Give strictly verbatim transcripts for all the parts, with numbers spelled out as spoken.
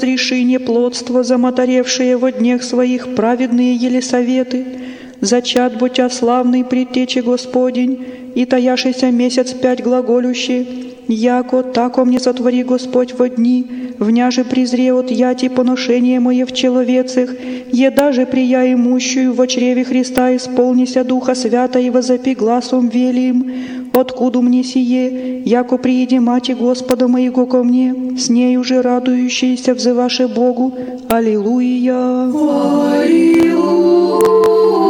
Реши неплодство, замоторевшие во днях своих праведные Елисаветы, зачат будья славный предтечи Господень, и таяшися месяц пять глаголющий, яко тако мне сотвори Господь во дни, вняже презре от яти поношение мое в человецах, еда же прия имущую во чреве Христа исполнися Духа Свята и возопи гласом велием, откуда мне сие, яко прииди мати Господа моего ко мне, с нею же радующиеся взываше Богу. Аллилуйя! Аллилуйя!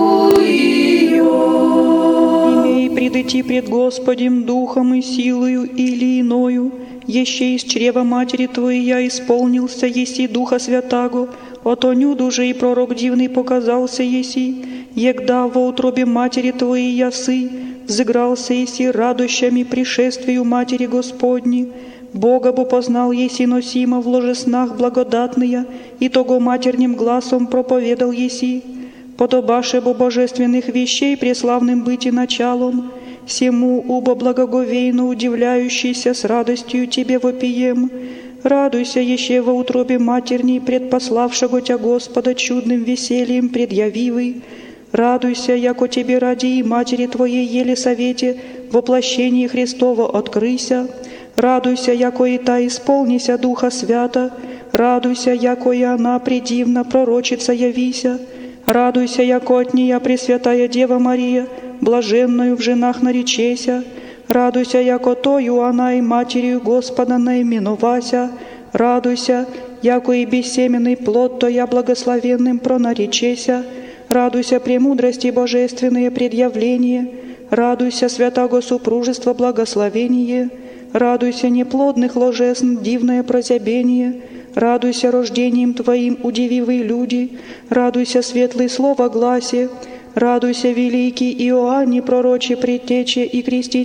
Имей предыти пред Господем духом и силою или иною, еще из чрева матери твоей я исполнился, еси Духа Святаго, от онюду же и пророк дивный показался еси, егда во утробе матери твоей ясы, взыгрался еси радощами пришествию Матери Господни, Бога бо познал еси носимо в ложе снах благодатные, и того матерним гласом проповедал еси, подобаше бо божественных вещей преславным быть и началом, сему убо благоговейно удивляющийся с радостью тебе вопием, радуйся еще во утробе матерней предпославшего тя Господа чудным весельем предъявивый, радуйся, яко тебе ради и матери твоей Елисавете воплощении Христова открыся, радуйся, яко и та исполнися Духа Свята, радуйся, яко и она предивна пророчица явися, радуйся, яко от нея Пресвятая Дева Мария, блаженную в женах наречеся, радуйся, яко тою она и матерью Господа наименовася, радуйся, яко и бессеменный плод тоя благословенным пронаречеся, радуйся премудрости божественные предъявление, радуйся святаго супружества благословение, радуйся неплодных ложесн дивное прозябение, радуйся рождением Твоим удививые люди, радуйся светлый слово гласе, радуйся великий Иоанне пророче предтече и креститель